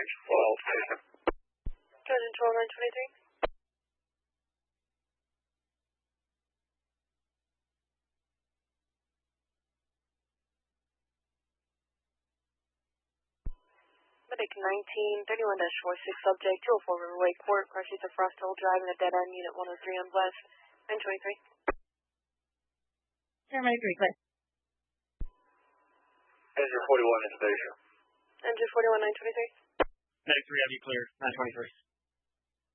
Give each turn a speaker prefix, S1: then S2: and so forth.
S1: Well, station.
S2: Judge 12923. Medic 1931-46, subject 204 Riverway Court, crashes of Frost Hill Drive in a dead end, unit 103 on West, 923.
S3: Paramedic 3, clear.
S1: Engine 41 in station.
S2: Engine 41, 923.
S4: Medic 3, have you cleared, 923.